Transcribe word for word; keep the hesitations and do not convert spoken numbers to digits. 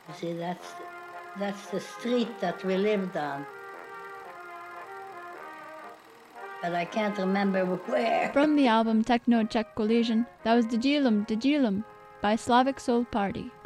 You see, that's, that's the street that we lived on. But I can't remember where. From the album Techno Czech Collision, that was Djilum Djilum by Slavic Soul Party.